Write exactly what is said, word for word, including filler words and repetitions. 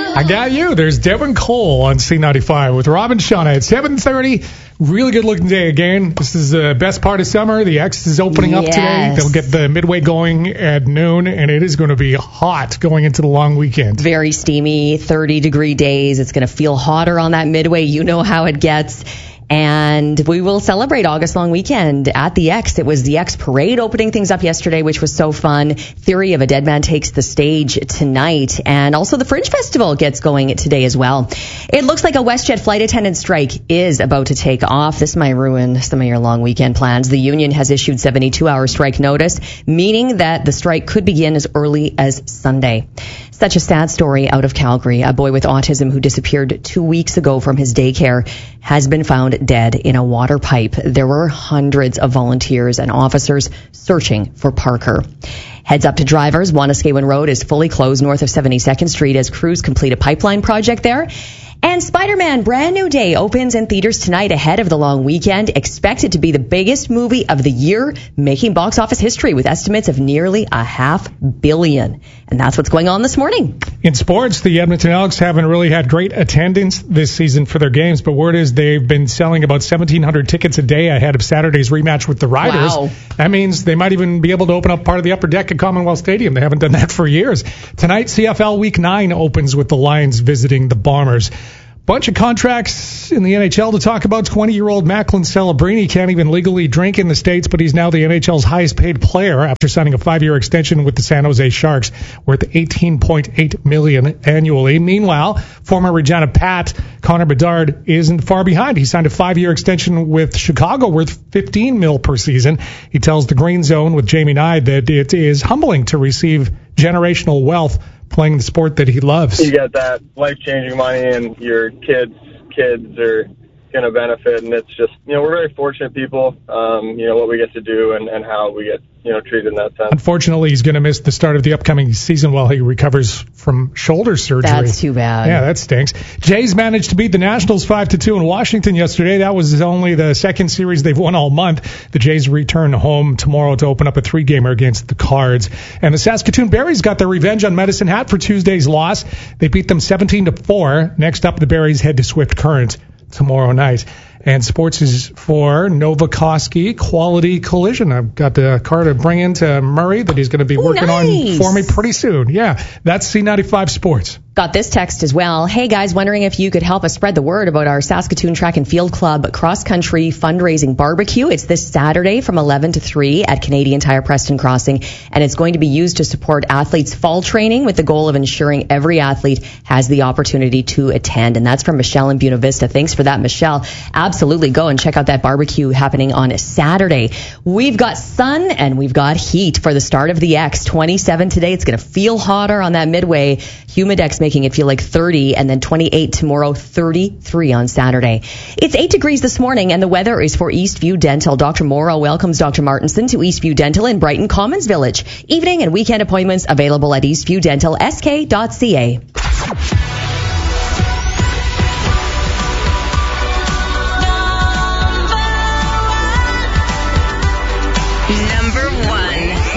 I got you. There's Devin Cole on C ninety-five with Robin Shauna at seven thirty. Really good looking day again. This is the best part of summer. The X is opening up Yes. today. They'll get the midway going at noon, and it is going to be hot going into the long weekend. Very steamy, thirty degree days. It's going to feel hotter on that midway. You know how it gets. And we will celebrate August long weekend at the X. It was the X Parade opening things up yesterday, which was so fun. Theory of a Dead Man takes the stage tonight. And also the Fringe Festival gets going today as well. It looks like a WestJet flight attendant strike is about to take off. This might ruin some of your long weekend plans. The union has issued seventy-two hour strike notice, meaning that the strike could begin as early as Sunday. Such a sad story out of Calgary. A boy with autism who disappeared two weeks ago from his daycare has been found dead in a water pipe. There were hundreds of volunteers and officers searching for Parker. Heads up to drivers. Wanuskewin Road is fully closed north of seventy-second Street as crews complete a pipeline project there. And Spider-Man Brand New Day opens in theaters tonight ahead of the long weekend. Expected to be the biggest movie of the year, making box office history with estimates of nearly a half billion. And that's what's going on this morning. In sports, the Edmonton Elks haven't really had great attendance this season for their games, but word is they've been selling about seventeen hundred tickets a day ahead of Saturday's rematch with the Riders. Wow. That means they might even be able to open up part of the upper deck at Commonwealth Stadium. They haven't done that for years. Tonight, C F L Week nine opens with the Lions visiting the Bombers. Bunch of contracts in the N H L to talk about. twenty-year-old Macklin Celebrini can't even legally drink in the States, but he's now the N H L's highest paid player after signing a five-year extension with the San Jose Sharks, worth eighteen point eight million dollars annually. Meanwhile, former Regina Pat Connor Bedard isn't far behind. He signed a five-year extension with Chicago worth fifteen mil per season. He tells the Green Zone with Jamie Nye that it is humbling to receive generational wealth playing the sport that he loves. You get that life-changing money, and your kids' kids are going to benefit, and it's just, you know, we're very fortunate people, um, you know, what we get to do and, and how we get, you know, treated in that sense. Unfortunately, he's going to miss the start of the upcoming season while he recovers from shoulder surgery. That's too bad. Yeah, that stinks. Jays managed to beat the Nationals five to two in Washington yesterday. That was only the second series they've won all month. The Jays return home tomorrow to open up a three-gamer against the Cards. And the Saskatoon Berries got their revenge on Medicine Hat for Tuesday's loss. They beat them seventeen to four. Next up, the Berries head to Swift Current tomorrow night. And sports is for Novakoski Quality Collision. I've got the car to bring in to Murray that he's going to be Ooh, working nice. on for me pretty soon. Yeah, that's C ninety-five Sports. Got this text as well. Hey guys, wondering if you could help us spread the word about our Saskatoon Track and Field Club cross-country fundraising barbecue. It's this Saturday from eleven to three at Canadian Tire Preston Crossing, and it's going to be used to support athletes' fall training with the goal of ensuring every athlete has the opportunity to attend. And that's from Michelle in Buena Vista. Thanks for that, Michelle. Absolutely go and check out that barbecue happening on Saturday. We've got sun and we've got heat for the start of the X. twenty-seven today. It's going to feel hotter on that midway. Humidex making it feel like thirty, and then twenty-eight tomorrow, thirty-three on Saturday. It's eight degrees this morning, and the weather is for Eastview Dental. Doctor Morrow welcomes Doctor Martinson to Eastview Dental in Brighton Commons Village. Evening and weekend appointments available at eastview dental s k dot c a. No.